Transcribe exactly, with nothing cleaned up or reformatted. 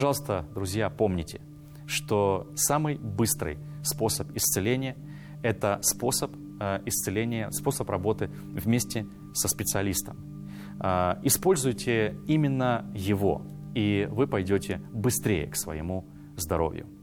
Пожалуйста, друзья, помните, что самый быстрый способ исцеления – это способ э, исцеления, способ работы вместе со специалистом. Э, используйте именно его, и вы пойдете быстрее к своему здоровью.